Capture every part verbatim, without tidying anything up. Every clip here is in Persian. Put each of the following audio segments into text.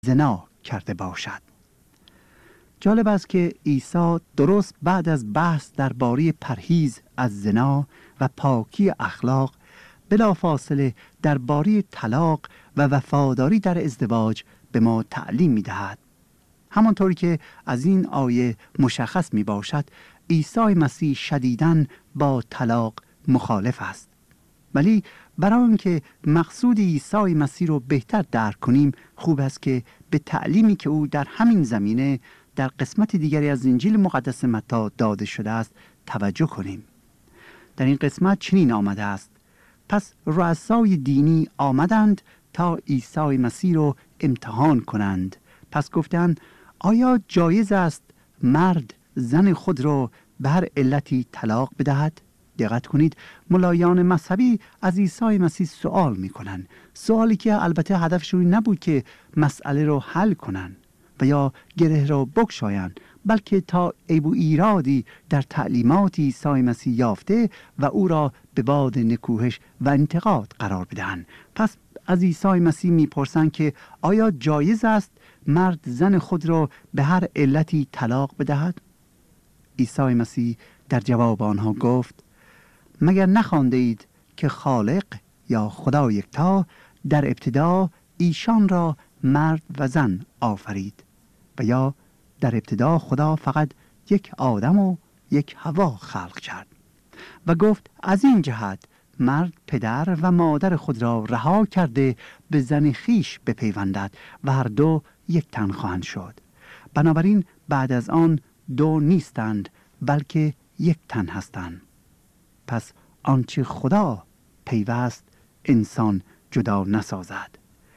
زنا کرده باشد. جالب است که عیسی درست بعد از بحث درباره پرهیز از زنا و پاکی اخلاق بلافاصله درباره طلاق و وفاداری در ازدواج به ما تعلیم می دهد. همانطوری که از این آیه مشخص می باشد، عیسی مسیح شدیداً با طلاق مخالف است. ولی برای آنکه مقصود عیسی مسیح رو بهتر درک کنیم، خوب است که به تعلیمی که او در همین زمینه در قسمت دیگری از انجیل مقدس متی داده شده است توجه کنیم. در این قسمت چنین آمده است: پس رؤسای دینی آمدند تا عیسی مسیح رو امتحان کنند. پس گفتند آیا جایز است مرد زن خود را به هر علتی طلاق بدهد؟ دقت کنید، ملایان مذهبی از عیسی مسیح سوال میکنن، سوالی که البته هدفشون نبود که مسئله رو حل کنن و یا گره را بگشایند، بلکه تا عیب و ایرادی در تعلیمات عیسی مسیح یافته و او را به باد نکوهش و انتقاد قرار بدهند. پس از عیسی مسیح میپرسند که آیا جایز است مرد زن خود را به هر علتی طلاق بدهد؟ عیسی مسیح در جواب آنها گفت: مگر نخوانده اید که خالق یا خدا یکتا در ابتدا ایشان را مرد و زن آفرید، و یا در ابتدا خدا فقط یک آدم و یک حوا خلق کرد و گفت از این جهت مرد پدر و مادر خود را رها کرده به زن خیش بپیوندد و هر دو یک تن خواهند شد. بنابراین بعد از آن دو نیستند بلکه یک تن هستند. پس آنچه خدا پیوست انسان جدا نسازد.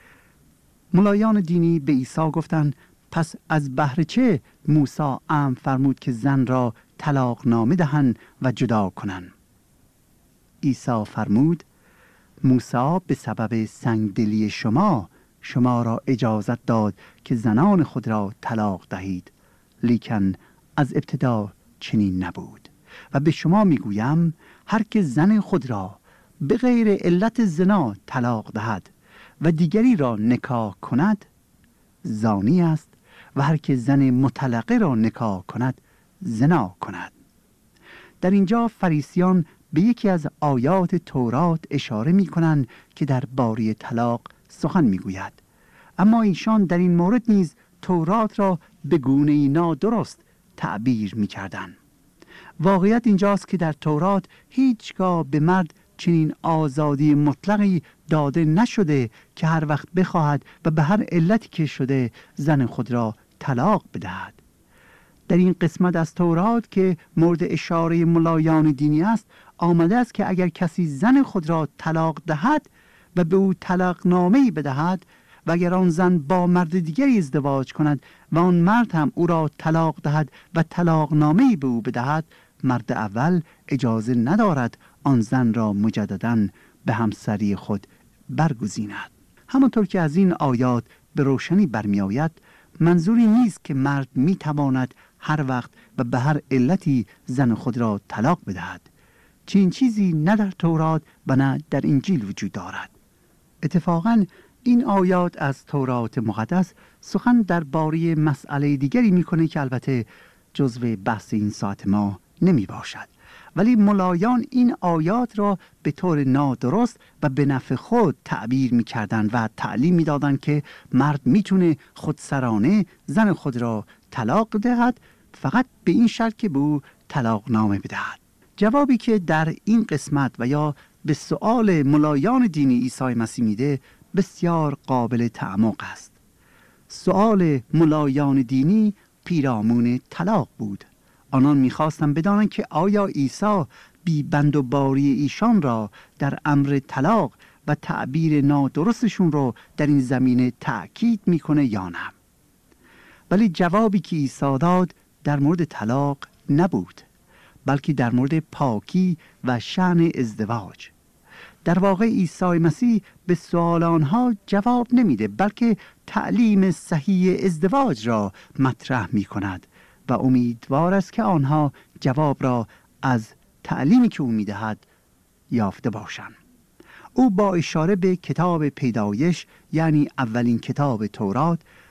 ملایان دینی به عیسی گفتند پس از بهر چه موسی امر فرمود که زن را طلاق نامه دهند و جدا کنند؟ عیسی فرمود موسی به سبب سنگدلی شما شما را اجازت داد که زنان خود را طلاق دهید، لیکن از ابتدا چنین نبود. و به شما میگویم هر که زن خود را به غیر علت زنا طلاق دهد و دیگری را نکاح کند زانی است، و هر که زن مطلقه را نکاح کند زنا کند. در اینجا فریسیان به یکی از آیات تورات اشاره می کنند که در باره طلاق سخن می گوید، اما ایشان در این مورد نیز تورات را به گونه‌ای نادرست تعبیر می کردند. واقعیت اینجاست که در تورات هیچگاه به مرد چنین آزادی مطلقی داده نشده که هر وقت بخواهد و به هر علتی که شده زن خود را طلاق بدهد. در این قسمت از تورات که مورد اشاره ملایان دینی است آمده است که اگر کسی زن خود را طلاق دهد و به او طلاق نامه‌ای بدهد و اگر آن زن با مرد دیگری ازدواج کند و آن مرد هم او را طلاق دهد و طلاق نامه‌ای به او بدهد، مرد اول اجازه ندارد آن زن را مجدداً به همسری خود برگزیند. همانطور که از این آیات به روشنی برمی آید، منظوری نیست که مرد می تواند هر وقت و به هر علتی زن خود را طلاق بدهد. چنین چیزی نه در تورات و نه در انجیل وجود دارد. اتفاقاً این آیات از تورات مقدس سخن درباره مسئله دیگری میکنه که البته جزو بحث این ساعت ما نمی باشد، ولی ملایان این آیات را به طور نادرست و به نفع خود تعبیر میکردند و تعلیم میدادند که مرد میتونه خودسرانه زن خود را طلاق دهد فقط به این شرط که به او طلاق نامه بدهد. جوابی که در این قسمت و یا به سؤال ملایان دینی عیسی مسیح میده بسیار قابل تعمق است. سؤال ملایان دینی پیرامون طلاق بود. آنان میخواستند بدانند که آیا عیسی بی بند و باری ایشان را در امر طلاق و تعبیر نادرستشون رو در این زمینه تأکید میکنه یا نه. ولی جوابی که عیسی داد در مورد طلاق نبود، بلکه در مورد پاکی و شأن ازدواج. در واقع عیسی مسیح به سوال آنها جواب نمیده، بلکه تعلیم صحیح ازدواج را مطرح می کند و امیدوار است که آنها جواب را از تعلیمی که او می دهد یافته باشند. او با اشاره به کتاب پیدایش یعنی اولین کتاب تورات